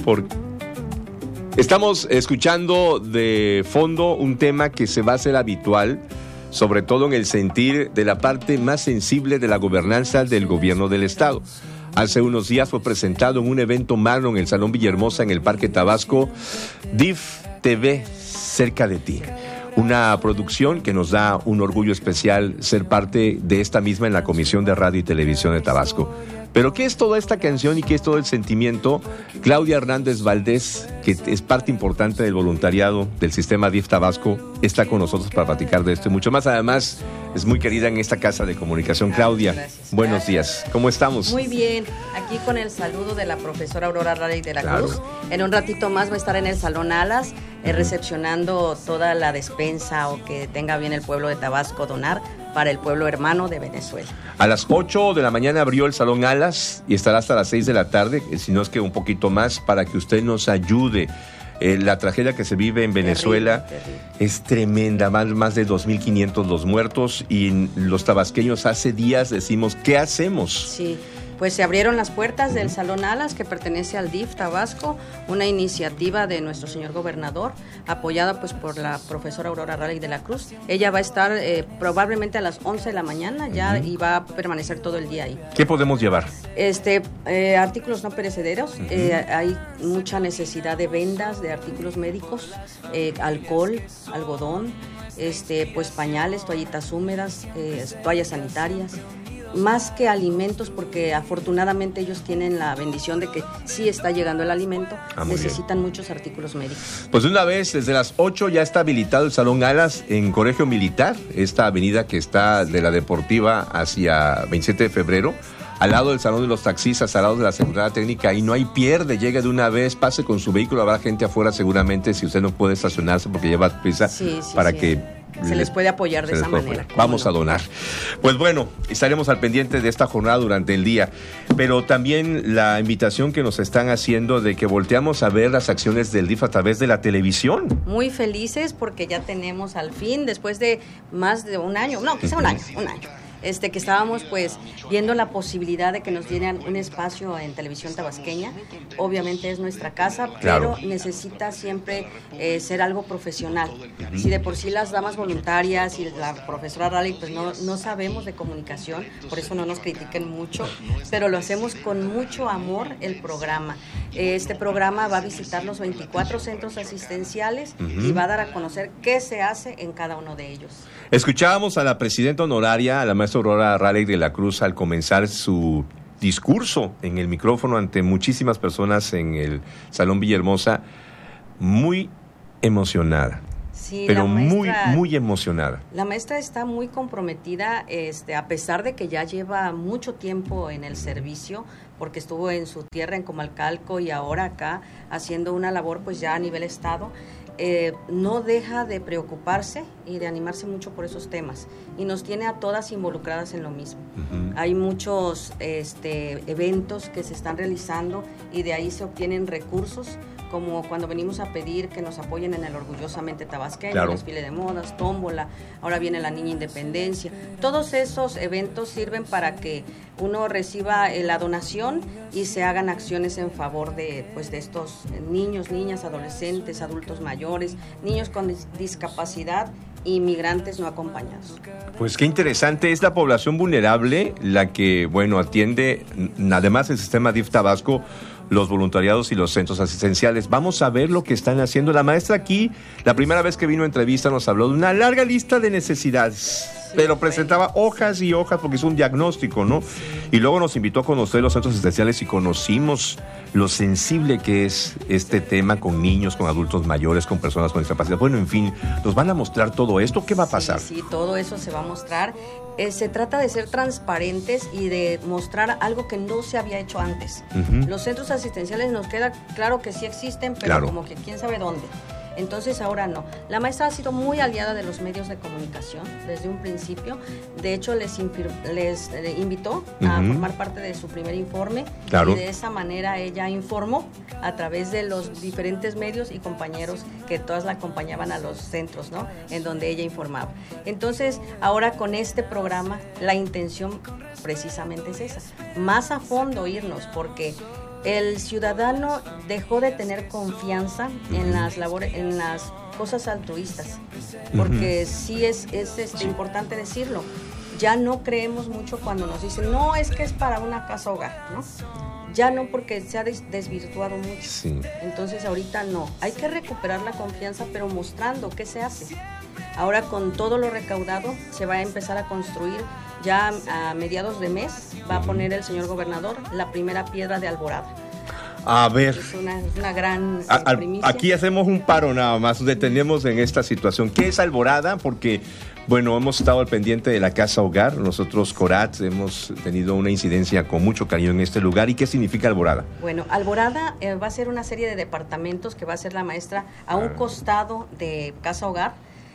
Por... Estamos escuchando de fondo un tema que se va a hacer habitual, sobre todo en el sentir de la parte más sensible de la gobernanza del gobierno del Estado. Hace unos días fue presentado en un evento magno en el Salón Villahermosa, en el Parque Tabasco, DIF TV Cerca de Ti. Una producción que nos da un orgullo especial ser parte de esta misma en la Comisión de Radio y Televisión de Tabasco. Pero ¿qué es toda esta canción y qué es todo el sentimiento? Claudia Hernández Valdés, que es parte importante del voluntariado del sistema DIF Tabasco, está con nosotros para platicar de esto y mucho más. Además, es muy querida en esta casa de comunicación. Claudia, gracias. Buenos días. ¿Cómo estamos? Muy bien, aquí con el saludo de la profesora Aurora Raleigh de la Cruz. En un ratito más va a estar en el Salón Alas, recepcionando toda la despensa o que tenga bien el pueblo de Tabasco donar para el pueblo hermano de Venezuela. A las 8 de la mañana abrió el Salón Alas y estará hasta las 6 de la tarde, si no es que un poquito más, para que usted nos ayude. La tragedia que se vive en Venezuela terrible. Es tremenda, más de 2.500 los muertos, y los tabasqueños hace días decimos, ¿qué hacemos? Sí. Pues se abrieron las puertas del Salón Alas, que pertenece al DIF Tabasco, una iniciativa de nuestro señor gobernador, apoyada pues por la profesora Aurora Raleigh de la Cruz. Ella va a estar probablemente a las 11 de la mañana ya y va a permanecer todo el día ahí. ¿Qué podemos llevar? Artículos no perecederos, hay mucha necesidad de vendas, de artículos médicos, alcohol, algodón, pues pañales, toallitas húmedas, toallas sanitarias. Más que alimentos, porque afortunadamente ellos tienen la bendición de que sí está llegando el alimento, necesitan muchos artículos médicos. Pues de una vez, desde las 8 ya está habilitado el Salón Alas en Colegio Militar, esta avenida que está de la Deportiva hacia 27 de febrero, al lado del Salón de los Taxistas, al lado de la Secretaría Técnica, y no hay pierde, llegue de una vez, pase con su vehículo, habrá gente afuera seguramente, si usted no puede estacionarse porque lleva prisa, para que... Se les puede apoyar de esa manera. Vamos a donar. Pues bueno, estaremos al pendiente de esta jornada durante el día, pero también la invitación que nos están haciendo de que volteamos a ver las acciones del DIF a través de la televisión. Muy felices porque ya tenemos al fin, después de más de un año, no, quizá un año. Que estábamos pues viendo la posibilidad de que nos dieran un espacio en televisión tabasqueña. Obviamente es nuestra casa, pero necesita siempre ser algo profesional. Si de por sí las damas voluntarias y la profesora Raleigh pues no sabemos de comunicación, por eso no nos critiquen mucho, pero lo hacemos con mucho amor el programa. Este programa va a visitar los 24 centros asistenciales y va a dar a conocer qué se hace en cada uno de ellos. Escuchábamos a la presidenta honoraria, a la maestra Aurora Raleigh de la Cruz, al comenzar su discurso en el micrófono ante muchísimas personas en el Salón Villahermosa, muy emocionada. Sí, pero muy emocionada. La maestra está muy comprometida, a pesar de que ya lleva mucho tiempo en el servicio, porque estuvo en su tierra, en Comalcalco, y ahora acá haciendo una labor pues ya a nivel estado. No deja de preocuparse y de animarse mucho por esos temas, y nos tiene a todas involucradas en lo mismo. Hay muchos eventos que se están realizando y de ahí se obtienen recursos, como cuando venimos a pedir que nos apoyen en el Orgullosamente Tabasqueño, desfile de modas, tómbola, ahora viene la Niña Independencia. Todos esos eventos sirven para que uno reciba la donación y se hagan acciones en favor de estos niños, niñas, adolescentes, adultos mayores, niños con discapacidad y migrantes no acompañados. Pues qué interesante, es la población vulnerable la que, atiende, además el sistema DIF Tabasco, los voluntariados y los centros asistenciales. Vamos a ver lo que están haciendo. La maestra aquí, la primera vez que vino a entrevista, nos habló de una larga lista de necesidades, pero presentaba hojas y hojas porque es un diagnóstico, ¿no? Y luego nos invitó a conocer los centros asistenciales y conocimos lo sensible que es este tema con niños, con adultos mayores, con personas con discapacidad. Bueno, en fin, nos van a mostrar todo esto. ¿Qué va a pasar? Sí, todo eso se va a mostrar. Se trata de ser transparentes y de mostrar algo que no se había hecho antes. Los centros asistenciales nos queda claro que sí existen, pero como que quién sabe dónde. Entonces ahora no. La maestra ha sido muy aliada de los medios de comunicación desde un principio. De hecho, les invitó a formar parte de su primer informe. Y de esa manera ella informó a través de los diferentes medios y compañeros que todas la acompañaban a los centros, ¿no? En donde ella informaba. Entonces, ahora con este programa, la intención precisamente es esa. Más a fondo irnos, porque El ciudadano dejó de tener confianza en las cosas altruistas, porque sí es importante decirlo. Ya no creemos mucho cuando nos dicen, no, es que es para una casa hogar, ¿no? Ya no, porque se ha desvirtuado mucho. Sí. Entonces ahorita no. Hay que recuperar la confianza, pero mostrando qué se hace. Ahora con todo lo recaudado se va a empezar a construir. Ya a mediados de mes va a poner el señor gobernador la primera piedra de Alborada. A ver, Es una gran primicia. aquí hacemos un paro nada más, nos detenemos en esta situación. ¿Qué es Alborada? Porque, bueno, hemos estado al pendiente de la casa hogar. Nosotros, Corat, hemos tenido una incidencia con mucho cariño en este lugar. ¿Y qué significa Alborada? Bueno, Alborada va a ser una serie de departamentos que va a ser la maestra a un costado de casa hogar,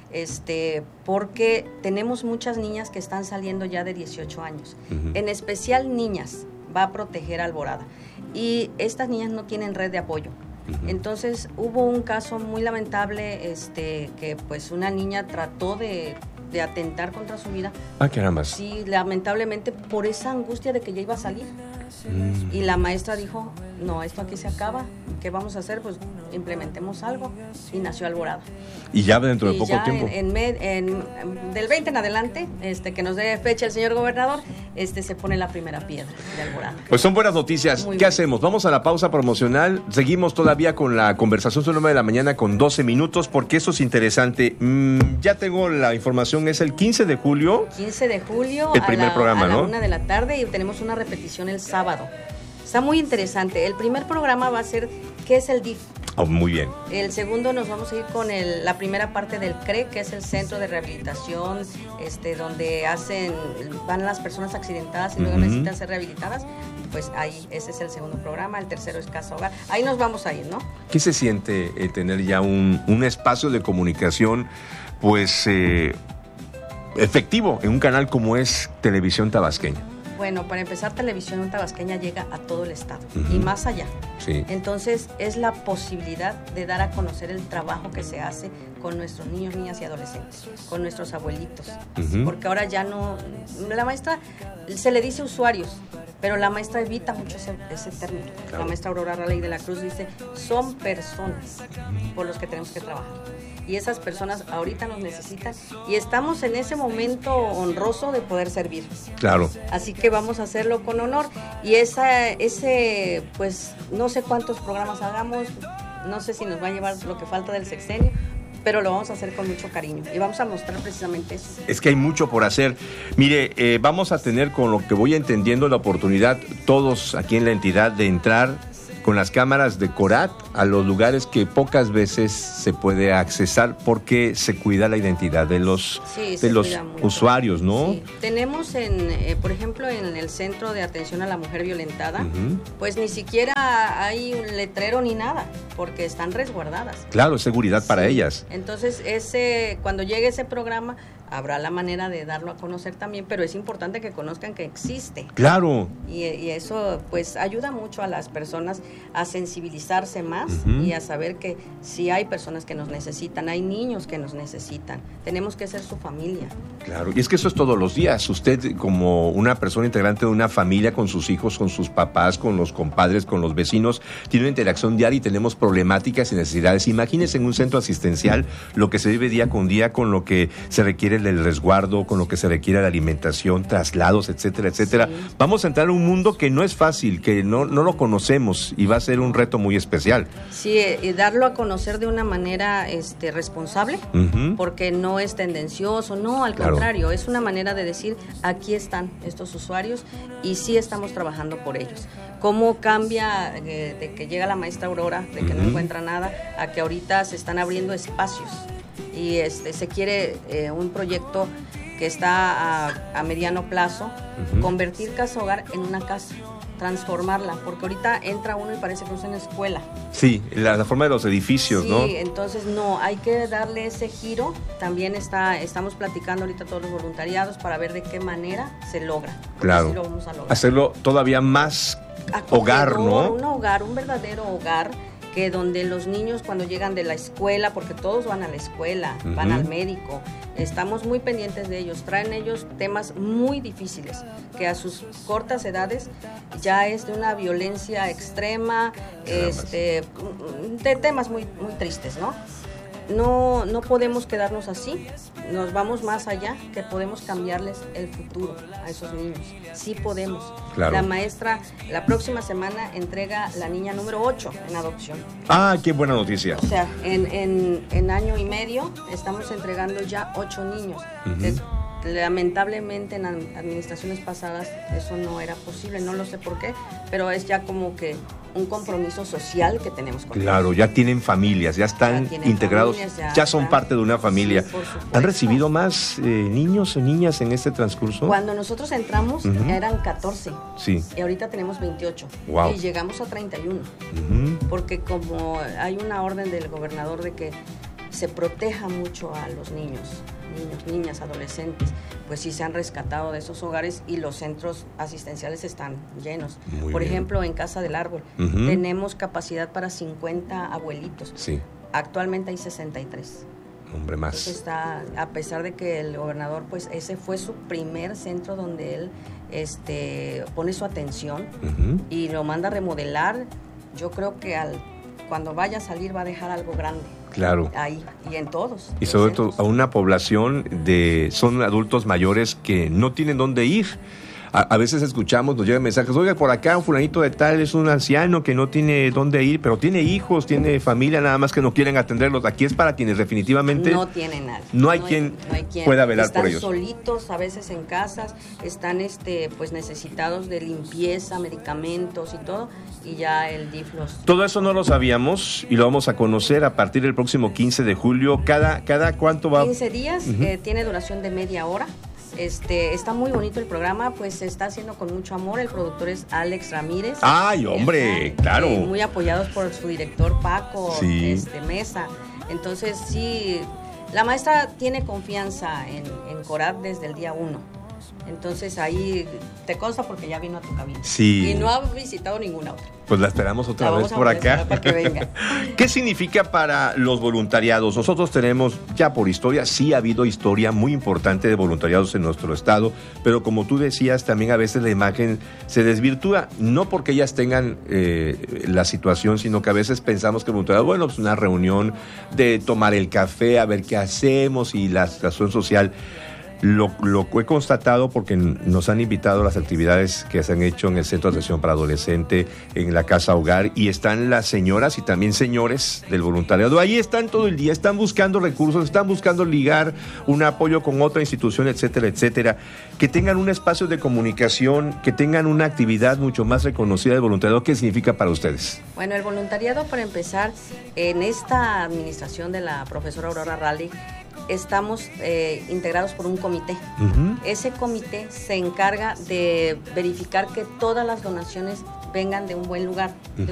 porque tenemos muchas niñas que están saliendo ya de 18 años. En especial niñas va a proteger Alborada. Y estas niñas no tienen red de apoyo. Entonces hubo un caso muy lamentable, que pues una niña trató de atentar contra su vida. Ah, caramba. Sí, lamentablemente por esa angustia de que ya iba a salir. Y la maestra dijo, no, esto aquí se acaba, ¿qué vamos a hacer? Pues implementemos algo, y nació Alborada. Y ya dentro de Y poco ya tiempo. del 20 en adelante, que nos dé fecha el señor gobernador, se pone la primera piedra de Alborada. Pues son buenas noticias. Muy ¿Qué bien. hacemos? Vamos a la pausa promocional. Seguimos todavía con la conversación, son 9 de la mañana con 12 minutos, porque eso es interesante. Ya tengo la información, es el 15 de julio. 15 de julio El primer programa, a la ¿no? 1 de la tarde, y tenemos una repetición el sábado. Está muy interesante. El primer programa va a ser ¿qué es el DIF? Oh, muy bien. El segundo nos vamos a ir con la primera parte del CRE, que es el centro de rehabilitación, donde van las personas accidentadas y luego necesitan ser rehabilitadas. Pues ahí, ese es el segundo programa. El tercero es Casa Hogar. Ahí nos vamos a ir, ¿no? ¿Qué se siente tener ya un espacio de comunicación, pues, efectivo en un canal como es Televisión Tabasqueña? Bueno, para empezar, Televisión Tabasqueña llega a todo el estado y más allá. Sí. Entonces, es la posibilidad de dar a conocer el trabajo que se hace con nuestros niños, niñas y adolescentes, con nuestros abuelitos. Porque ahora ya no... La maestra, se le dice usuarios, pero la maestra evita mucho ese término. Claro. La maestra Aurora Raleigh de la Cruz dice, son personas por los que tenemos que trabajar. Y esas personas ahorita nos necesitan y estamos en ese momento honroso de poder servir. Claro. Así que vamos a hacerlo con honor. Y pues no sé cuántos programas hagamos, no sé si nos va a llevar lo que falta del sexenio, pero lo vamos a hacer con mucho cariño y vamos a mostrar precisamente eso. Es que hay mucho por hacer. Mire, vamos a tener, con lo que voy entendiendo, la oportunidad todos aquí en la entidad de entrar con las cámaras de Corat a los lugares que pocas veces se puede accesar porque se cuida la identidad de los usuarios, ¿no? Sí. Tenemos, por ejemplo, en el Centro de Atención a la Mujer Violentada, pues ni siquiera hay un letrero ni nada, porque están resguardadas. Claro, es seguridad para ellas. Entonces, cuando llegue ese programa, habrá la manera de darlo a conocer también, pero es importante que conozcan que existe. Claro. Y eso pues ayuda mucho a las personas a sensibilizarse más y a saber que sí hay personas que nos necesitan, hay niños que nos necesitan, tenemos que ser su familia. Claro, y es que eso es todos los días. Usted, como una persona integrante de una familia, con sus hijos, con sus papás, con los compadres, con los vecinos, tiene una interacción diaria y tenemos problemáticas y necesidades. Imagínense en un centro asistencial lo que se vive día con día, con lo que se requiere del resguardo, con lo que se requiere de alimentación, traslados, etcétera, etcétera. Sí. Vamos a entrar a un mundo que no es fácil, que no lo conocemos y va a ser un reto muy especial. Sí, y darlo a conocer de una manera responsable, porque no es tendencioso, no, al contrario, es una manera de decir, aquí están estos usuarios y sí estamos trabajando por ellos. ¿Cómo cambia de que llega la maestra Aurora, de que no encuentra nada, a que ahorita se están abriendo espacios? Y se quiere un proyecto que está a mediano plazo, convertir Casa Hogar en una casa, transformarla, porque ahorita entra uno y parece que es una escuela. Sí, la forma de los edificios, sí, ¿no? Sí, entonces no, hay que darle ese giro. También estamos platicando ahorita todos los voluntariados para ver de qué manera se logra. Claro, sí lo vamos a lograr. Hacerlo todavía más hogar, ¿no? Un hogar, un verdadero hogar, que donde los niños cuando llegan de la escuela, porque todos van a la escuela, van al médico, estamos muy pendientes de ellos, traen ellos temas muy difíciles, que a sus cortas edades ya es de una violencia extrema, de temas muy, muy tristes, ¿no? No podemos quedarnos así, nos vamos más allá, que podemos cambiarles el futuro a esos niños. Sí podemos. Claro. La maestra la próxima semana entrega la niña número 8 en adopción. Ah, qué buena noticia. O sea, en año y medio estamos entregando ya 8 niños. Lamentablemente en administraciones pasadas eso no era posible, no lo sé por qué, pero es ya como que un compromiso social que tenemos con Claro, ellos. ya tienen familias, ya están integrados, familias, ya son parte de una familia. Sí, por supuesto. ¿Han recibido más niños o niñas en este transcurso? Cuando nosotros entramos eran 14 Sí. y ahorita tenemos 28 Wow. y llegamos a 31 porque como hay una orden del gobernador de que se proteja mucho a los niños, niñas, adolescentes, pues sí se han rescatado de esos hogares y los centros asistenciales están llenos. Muy Por bien. ejemplo, en Casa del Árbol tenemos capacidad para 50 abuelitos. Sí, Actualmente hay 63. hombre, más. Entonces está, a pesar de que el gobernador, pues ese fue su primer centro donde él pone su atención y lo manda a remodelar, yo creo que cuando vaya a salir va a dejar algo grande. Claro. Ahí, y en todos. Y sobre todo a una población son adultos mayores que no tienen dónde ir. A veces escuchamos, nos llegan mensajes, oiga, por acá un fulanito de tal es un anciano que no tiene dónde ir, pero tiene hijos, tiene familia, nada más que no quieren atenderlos. Aquí es para quienes definitivamente no tienen nada. No hay quien pueda velar por ellos. Están solitos, a veces en casas, están pues necesitados de limpieza, medicamentos y todo, y ya el DIF los... Todo eso no lo sabíamos y lo vamos a conocer a partir del próximo 15 de julio. ¿Cada cuánto va? 15 días, tiene duración de media hora. Está muy bonito el programa, pues se está haciendo con mucho amor. El productor es Alex Ramírez. ¡Ay, hombre! Claro. Muy apoyados por su director Paco Sí. Mesa. Entonces, sí, la maestra tiene confianza en Corat desde el día 1. Entonces ahí te consta porque ya vino a tu cabina. Sí. Y no ha visitado ninguna otra. Pues la esperamos otra vez por acá. Para que venga. ¿Qué significa para los voluntariados? Nosotros tenemos, ya por historia, sí ha habido historia muy importante de voluntariados en nuestro estado, pero como tú decías, también a veces la imagen se desvirtúa, no porque ellas tengan la situación, sino que a veces pensamos que el voluntariado, bueno, pues una reunión de tomar el café, a ver qué hacemos y la acción social. Lo he constatado porque nos han invitado a las actividades que se han hecho en el Centro de Atención para Adolescente, en la Casa Hogar, y están las señoras y también señores del voluntariado. Ahí están todo el día, están buscando recursos, están buscando ligar un apoyo con otra institución, etcétera, etcétera. Que tengan un espacio de comunicación, que tengan una actividad mucho más reconocida de voluntariado. ¿Qué significa para ustedes? Bueno, el voluntariado, para empezar, en esta administración de la profesora Aurora Ralli, estamos integrados por un comité. Ese comité se encarga de verificar que todas las donaciones vengan de un buen lugar, de